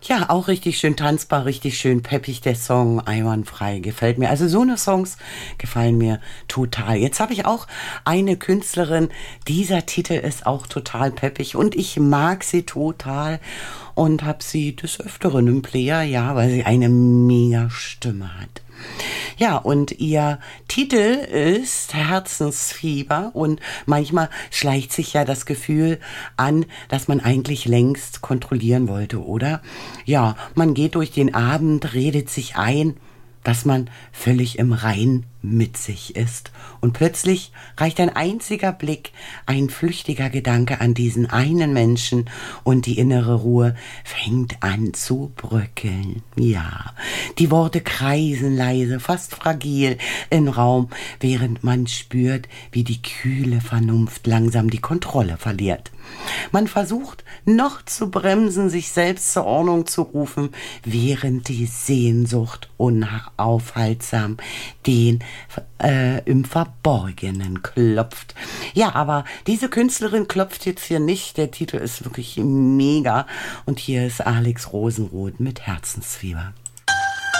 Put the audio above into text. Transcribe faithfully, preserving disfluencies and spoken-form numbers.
Ja, auch richtig schön tanzbar, richtig schön peppig, der Song Einwandfrei gefällt mir. Also so eine Songs gefallen mir total. Jetzt habe ich auch eine Künstlerin, dieser Titel ist auch total peppig und ich mag sie total und habe sie des Öfteren im Player, ja, weil sie eine mega Stimme hat. Ja, und ihr Titel ist Herzensfieber und manchmal schleicht sich ja das Gefühl an, dass man eigentlich längst kontrollieren wollte, oder? Ja, man geht durch den Abend, redet sich ein, dass man völlig im Rein mit sich ist. Und plötzlich reicht ein einziger Blick, ein flüchtiger Gedanke an diesen einen Menschen und die innere Ruhe fängt an zu bröckeln. Ja, die Worte kreisen leise, fast fragil im Raum, während man spürt, wie die kühle Vernunft langsam die Kontrolle verliert. Man versucht noch zu bremsen, sich selbst zur Ordnung zu rufen, während die Sehnsucht unaufhaltsam den äh, im Verborgenen klopft. Ja, aber diese Künstlerin klopft jetzt hier nicht. Der Titel ist wirklich mega. Und hier ist Alex Rosenroth mit Herzensfieber.